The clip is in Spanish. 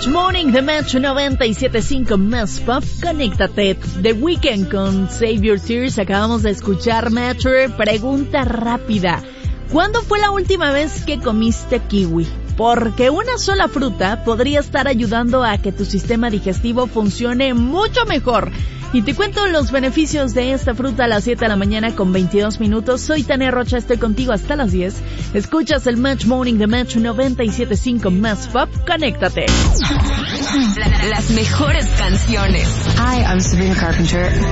Match Morning, The Match 97.5 Más Pop. Conéctate. The Weeknd con Save Your Tears. Acabamos de escuchar Matter. Pregunta rápida. ¿Cuándo fue la última vez que comiste kiwi? Porque una sola fruta podría estar ayudando a que tu sistema digestivo funcione mucho mejor. Y te cuento los beneficios de esta fruta a las 7 de la mañana con 22 minutos. Soy Tania Rocha, estoy contigo hasta las 10. Escuchas el Match Morning de Match 97.5 Más Pop. Conéctate. Las mejores canciones. Hi, I'm Sabrina Carpenter.